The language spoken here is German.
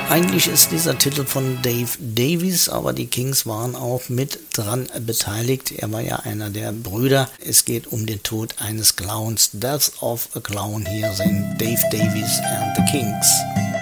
Eigentlich ist dieser Titel von Dave Davies, aber die Kings waren auch mit dran beteiligt. Er war ja einer der Brüder. Es geht um den Tod eines Clowns. Death of a Clown. Hier sind Dave Davies and the Kings.